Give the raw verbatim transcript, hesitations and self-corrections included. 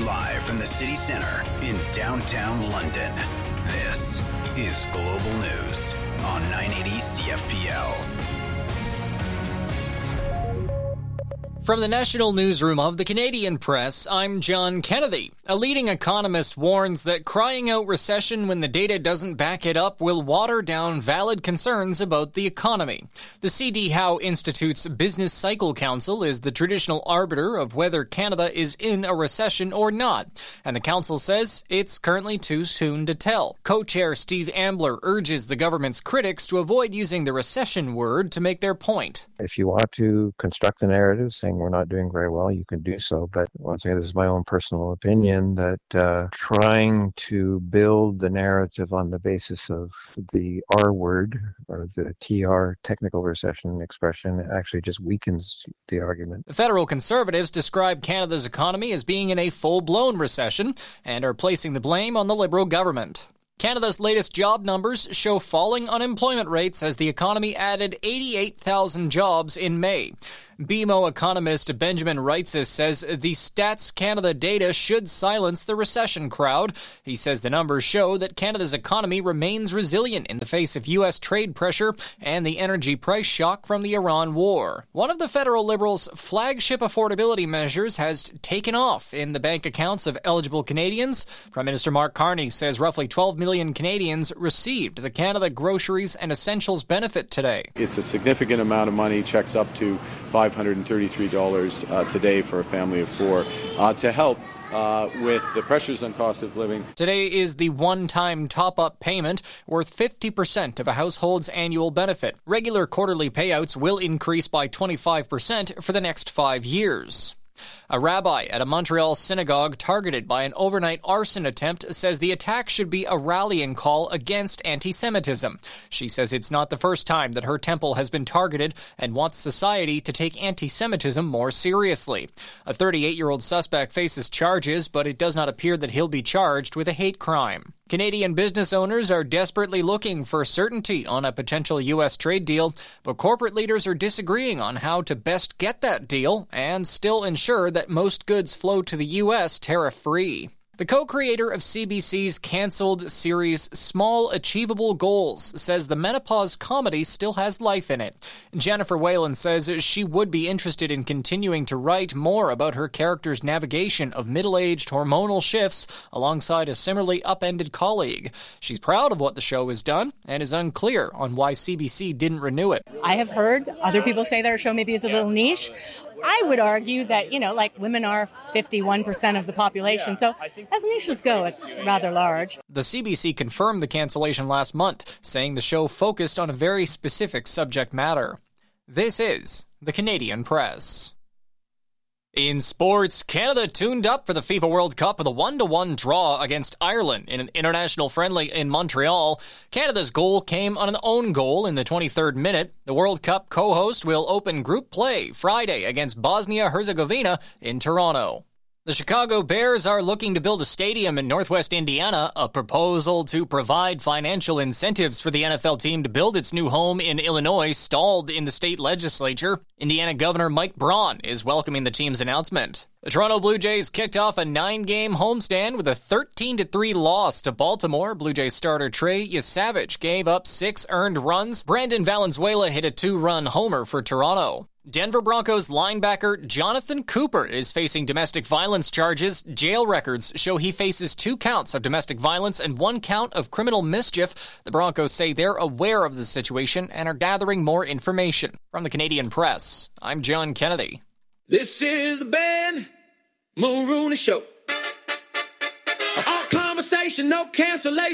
Live from the city center in downtown London, this is Global News on nine eighty C F P L. From the national newsroom of the Canadian Press, I'm John Kennedy. A leading economist warns that crying out recession when the data doesn't back it up will water down valid concerns about the economy. The C D Howe Institute's Business Cycle Council is the traditional arbiter of whether Canada is in a recession or not, and the council says it's currently too soon to tell. Co-chair Steve Ambler urges the government's critics to avoid using the recession word to make their point. If you want to construct a narrative saying we're not doing very well, you can do so. But once again, this is my own personal opinion that uh, trying to build the narrative on the basis of the R word or the T R technical recession expression actually just weakens the argument. The federal Conservatives describe Canada's economy as being in a full-blown recession and are placing the blame on the Liberal government. Canada's latest job numbers show falling unemployment rates as the economy added eighty-eight thousand jobs in May. B M O economist Benjamin Reitzes says the Stats Canada data should silence the recession crowd. He says the numbers show that Canada's economy remains resilient in the face of U S trade pressure and the energy price shock from the Iran war. One of the federal Liberals' flagship affordability measures has taken off in the bank accounts of eligible Canadians. Prime Minister Mark Carney says roughly twelve million Canadians received the Canada Groceries and Essentials benefit today. It's a significant amount of money, checks up to five hundred thirty-three dollars uh, today for a family of four uh, to help uh, with the pressures on cost of living. Today is the one-time top-up payment worth fifty percent of a household's annual benefit. Regular quarterly payouts will increase by twenty-five percent for the next five years. A rabbi at a Montreal synagogue targeted by an overnight arson attempt says the attack should be a rallying call against anti-Semitism. She says it's not the first time that her temple has been targeted and wants society to take anti-Semitism more seriously. A thirty-eight-year-old suspect faces charges, but it does not appear that he'll be charged with a hate crime. Canadian business owners are desperately looking for certainty on a potential U S trade deal, but corporate leaders are disagreeing on how to best get that deal and still ensure that most goods flow to the U S tariff-free. The co-creator of C B C's cancelled series Small Achievable Goals says the menopause comedy still has life in it. Jennifer Whalen says she would be interested in continuing to write more about her character's navigation of middle-aged hormonal shifts alongside a similarly upended colleague. She's proud of what the show has done and is unclear on why C B C didn't renew it. I have heard other people say their show maybe is a little niche. I would argue that, you know, like women are fifty-one percent of the population. So as niches go, it's rather large. The C B C confirmed the cancellation last month, saying the show focused on a very specific subject matter. This is the Canadian Press. In sports, Canada tuned up for the FIFA World Cup with a one to one draw against Ireland in an international friendly in Montreal. Canada's goal came on an own goal in the twenty-third minute. The World Cup co-host will open group play Friday against Bosnia-Herzegovina in Toronto. The Chicago Bears are looking to build a stadium in northwest Indiana. A proposal to provide financial incentives for the N F L team to build its new home in Illinois stalled in the state legislature. Indiana Governor Mike Braun is welcoming the team's announcement. The Toronto Blue Jays kicked off a nine-game homestand with a thirteen to three loss to Baltimore. Blue Jays starter Trey Yesavage gave up six earned runs. Brandon Valenzuela hit a two-run homer for Toronto. Denver Broncos linebacker Jonathan Cooper is facing domestic violence charges. Jail records show he faces two counts of domestic violence and one count of criminal mischief. The Broncos say they're aware of the situation and are gathering more information. From the Canadian Press, I'm John Kennedy. This is the Ben Mulrooney Show. All conversation, no cancellation.